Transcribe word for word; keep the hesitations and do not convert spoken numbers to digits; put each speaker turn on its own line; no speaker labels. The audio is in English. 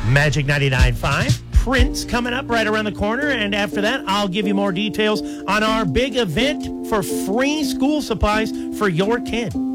Magic ninety-nine point five. Prince coming up right around the corner. And after that, I'll give you more details on our big event for free school supplies for your kid.